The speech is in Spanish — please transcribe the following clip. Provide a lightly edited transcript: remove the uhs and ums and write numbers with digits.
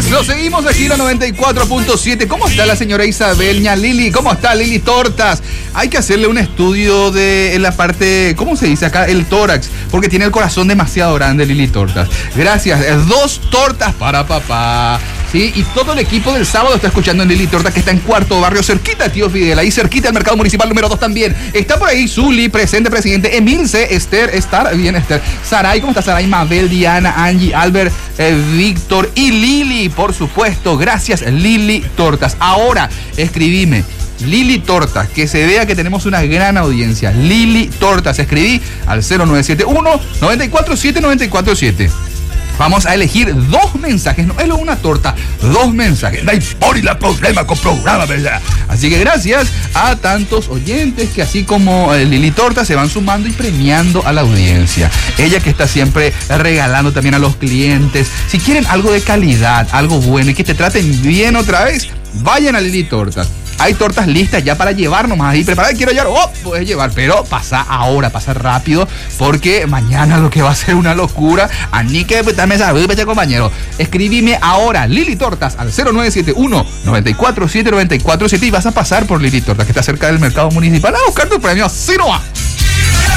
Lo seguimos aquí en la 94.7. ¿Cómo está la señora Isabel Ña Lili? ¿Cómo está Lili Tortas? Hay que hacerle un estudio de en la parte, ¿cómo se dice acá? El tórax, porque tiene el corazón demasiado grande Lili Tortas. Gracias. 2 tortas para papá. Sí, y todo el equipo del sábado está escuchando en Lili Tortas, que está en Cuarto Barrio, cerquita Tío Fidel, ahí cerquita del Mercado Municipal número 2 también. Está por ahí Zuli, presente, presidente, Emilce, Esther, Saray, ¿cómo está Saray? Mabel, Diana, Angie, Albert, Víctor y Lili, por supuesto. Gracias, Lili Tortas. Ahora, escribime. Lili Tortas, que se vea que tenemos una gran audiencia. Lili Tortas, escribí al 0971-947-947. Vamos a elegir 2 mensajes, no es una torta, 2 mensajes. No hay por la problema con programa, ¿verdad? Así que gracias a tantos oyentes que así como Lili Torta se van sumando y premiando a la audiencia. Ella que está siempre regalando también a los clientes. Si quieren algo de calidad, algo bueno y que te traten bien otra vez, vayan a Lili Tortas. Hay tortas listas ya para llevar nomás ahí preparadas. Quiero llevar, puedes llevar, pero pasa ahora, pasa rápido, porque mañana lo que va a ser una locura. Ani que me sabe, compañero. Escribime ahora, Lili Tortas, al 0971-947-947 y vas a pasar por Lili Tortas, que está cerca del Mercado Municipal, a buscar tu premio. ¡Así no va!